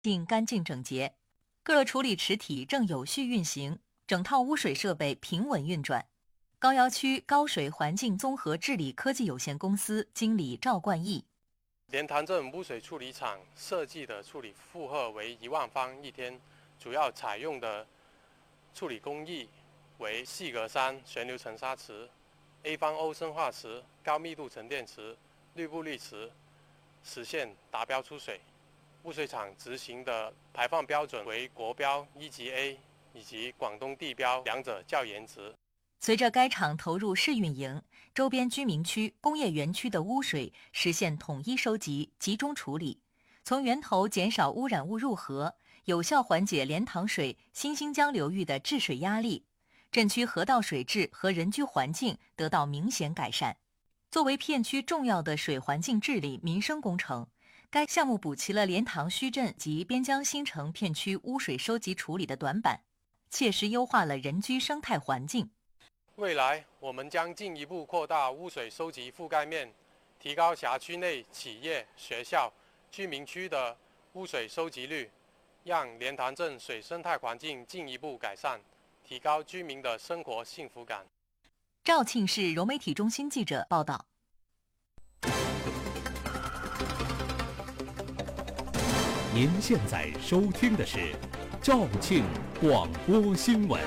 净干净整洁，各处理池体正有序运行，整套污水设备平稳运转。高邮区高水环境综合治理科技有限公司经理赵冠义： 莲塘镇污水处理厂设计的处理负荷为1万方一天，主要采用的处理工艺为细格杉旋流沉沙池、A 方欧砷化池、高密度沉淀池、滤布滤池，实现达标出水。污水厂执行的排放标准为国标1级 A 以及广东地标，两者较严值。 随着该厂投入试运营，周边居民区、工业园区的污水实现统一收集、集中处理，从源头减少污染物入河，有效缓解莲塘水新兴江流域的治水压力，镇区河道水质和人居环境得到明显改善。作为片区重要的水环境治理民生工程，该项目补齐了莲塘墟镇及边疆新城片区污水收集处理的短板，切实优化了人居生态环境。 未来，我们将进一步扩大污水收集覆盖面，提高辖区内企业、学校、居民区的污水收集率，让莲塘镇水生态环境进一步改善，提高居民的生活幸福感。 肇庆市融媒体中心记者报道。 您现在收听的是肇庆广播新闻。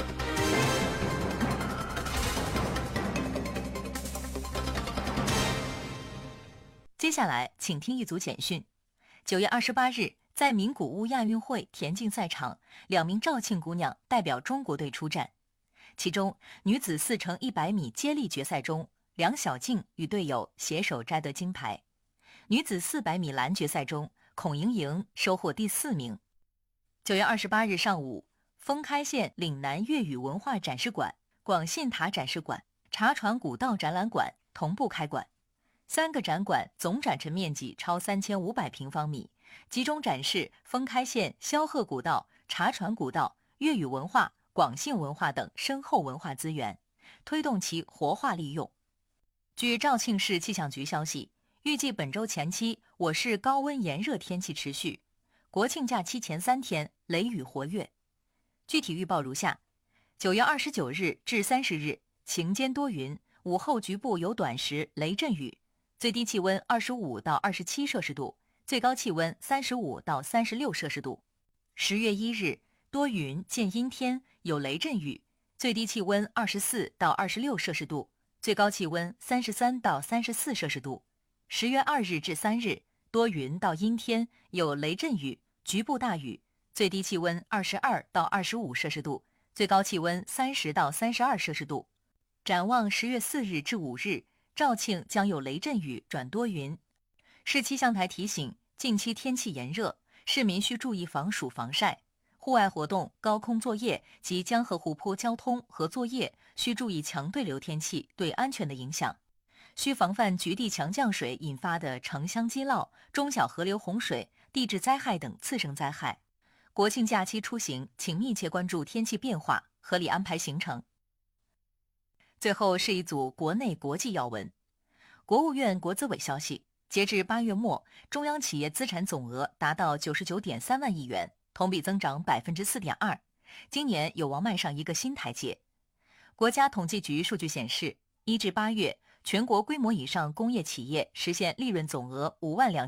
接下来，请听一组简讯。9月28日，在名古屋亚运会田径赛场，2名肇庆姑娘代表中国队出战。其中，女子4×100米接力决赛中，梁晓静与队友携手摘得金牌；女子400米栏决赛中，孔莹莹收获第4名。9月28日上午，封开县岭南粤语文化展示馆、广信塔展示馆、茶船古道展览馆同步开馆。3个展馆总展陈面积超3500平方米，集中展示封开县萧鹤古道、茶船古道、粤语文化、广信文化等深厚文化资源，推动其活化利用。据肇庆市气象局消息，预计本周前期我市高温炎热天气持续，国庆假期前3天雷雨活跃。具体预报如下：9月29日至30日，晴间多云，午后局部有短时雷阵雨。最低气温25到27摄氏度，最高气温35到36摄氏度。10月1日，多云见阴天，有雷阵雨，最低气温24到26摄氏度，最高气温33到34摄氏度。10月2日至3日，多云到阴天，有雷阵雨，局部大雨，最低气温22到25摄氏度，最高气温30到32摄氏度。展望10月4日至5日，肇庆将有雷阵雨转多云。市气象台提醒，近期天气炎热，市民需注意防暑防晒。户外活动、高空作业及江河湖泊交通和作业需注意强对流天气对安全的影响，需防范局地强降水引发的城乡积涝、中小河流洪水、地质灾害等次生灾害。国庆假期出行，请密切关注天气变化，合理安排行程。最后是一组国内国际要闻。国务院国资委消息，截至8月末，中央企业资产总额达到99.3万亿元，同比增长4.2%，今年有望迈上一个新台阶。国家统计局数据显示，1至8月，全国规模以上工业企业实现利润总额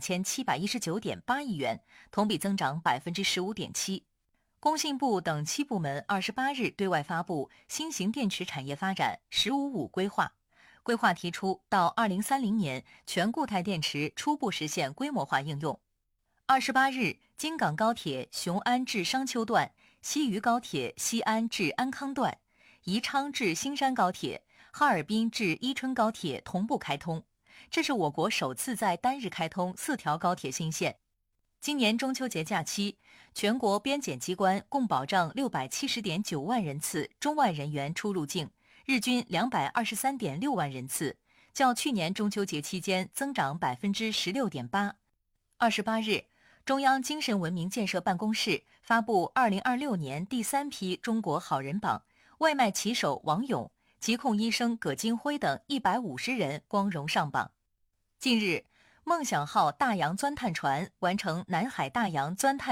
52719.8亿元，同比增长15.7%。工信部等7部门28日对外发布新型电池产业发展“十五五”规划，规划提出到2030年全固态电池初步实现规模化应用。28日，京港高铁雄安至商丘段、西渝高铁西安至安康段、宜昌至新山高铁、哈尔滨至伊春高铁同步开通，这是我国首次在单日开通4条高铁新线。今年中秋节假期，全国边检机关共保障670.9万人次中外人员出入境，日均223.6万人次，较去年中秋节期间增长16.8%。28日，中央精神文明建设办公室发布2026年第3批中国好人榜，外卖骑手王勇、疾控医生葛金辉等150人光荣上榜。近日，梦想号大洋钻探船完成南海大洋钻探